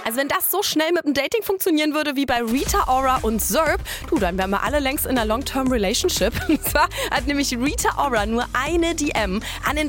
Also wenn das so schnell mit dem Dating funktionieren würde wie bei Rita Ora und Zerb, dann wären wir alle längst in einer Long-Term Relationship. Und zwar hat nämlich Rita Ora nur eine DM an den